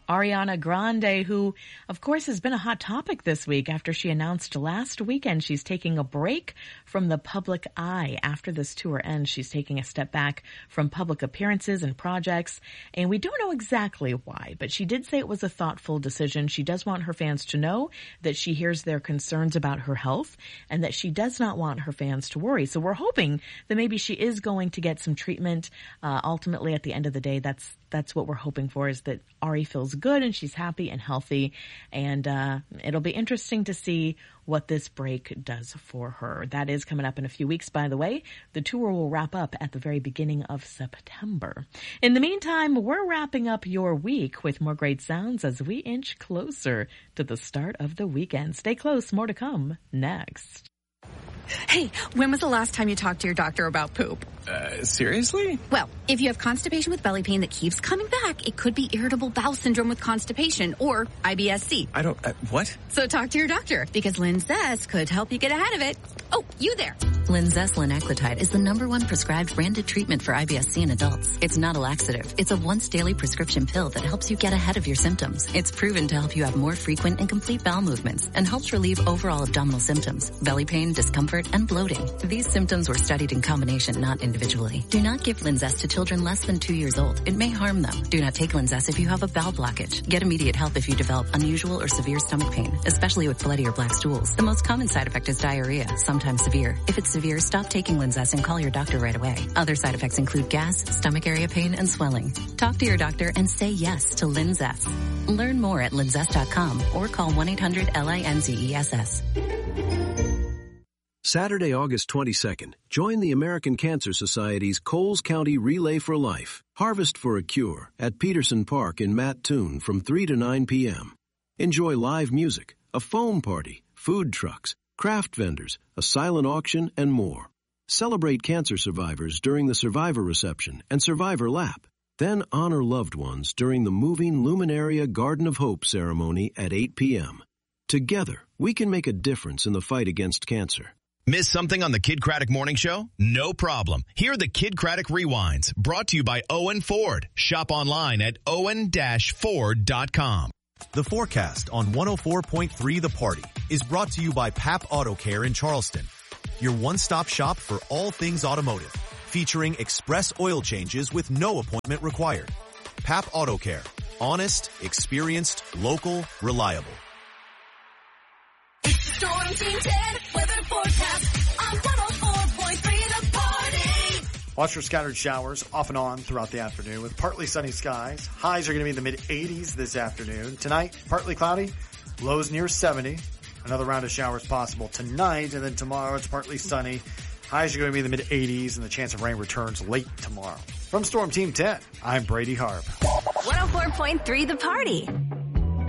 Ariana Grande, who, of course, has been a hot topic this week after she announced last weekend she's taking a break from the public eye. After this tour ends, she's taking a step back from public appearances and projects, and we don't know exactly why, but she did say it was a thoughtful decision. She does want her fans to know that she hears their concerns about her health and that she does not want her fans to worry. So we're hoping that maybe she is going to get some treatment. Ultimately, at the end of the day, that's what we're hoping for, is that Ari feels good and she's happy and healthy. And it'll be interesting to see what this break does for her. That is coming up in a few weeks, by the way. The tour will wrap up at the very beginning of September. In the meantime, we're wrapping up your week with more great sounds as we inch closer to the start of the weekend. Stay close, more to come next. Hey, when was the last time you talked to your doctor about poop? Seriously? Well, if you have constipation with belly pain that keeps coming back, it could be irritable bowel syndrome with constipation or IBS-C. What? So talk to your doctor, because Linzess could help you get ahead of it. Oh, you there. Linzess linaclotide is the #1 prescribed branded treatment for IBS-C in adults. It's not a laxative. It's a once-daily prescription pill that helps you get ahead of your symptoms. It's proven to help you have more frequent and complete bowel movements and helps relieve overall abdominal symptoms, belly pain, discomfort, and bloating. These symptoms were studied in combination, not individually. Do not give Linzess to children less than 2 years old. It may harm them. Do not take Linzess if you have a bowel blockage. Get immediate help if you develop unusual or severe stomach pain, especially with bloody or black stools. The most common side effect is diarrhea, sometimes severe. If it's severe, stop taking Linzess and call your doctor right away. Other side effects include gas, stomach area pain, and swelling. Talk to your doctor and say yes to Linzess. Learn more at linzess.com or call 1-800-LINZESS. Saturday, August 22nd, join the American Cancer Society's Coles County Relay for Life, Harvest for a Cure, at Peterson Park in Mattoon from 3 to 9 p.m. Enjoy live music, a foam party, food trucks, craft vendors, a silent auction, and more. Celebrate cancer survivors during the Survivor Reception and Survivor Lap. Then honor loved ones during the moving Luminaria Garden of Hope ceremony at 8 p.m. Together, we can make a difference in the fight against cancer. Miss something on the Kid Craddock Morning Show? No problem. Hear the Kid Craddock Rewinds, brought to you by Owen Ford. Shop online at owen-ford.com. The forecast on 104.3 The Party is brought to you by Pap Auto Care in Charleston, your one-stop shop for all things automotive, featuring express oil changes with no appointment required. Pap Auto Care. Honest, experienced, local, reliable. It's the Storm Team 10 weather forecast on 104.3 The Party. Watch for scattered showers off and on throughout the afternoon with partly sunny skies. Highs are going to be in the mid-80s this afternoon. Tonight, partly cloudy, lows near 70. Another round of showers possible tonight, and then tomorrow it's partly sunny. Highs are going to be in the mid-80s, and the chance of rain returns late tomorrow. From Storm Team 10, I'm Brady Harp. 104.3 The Party.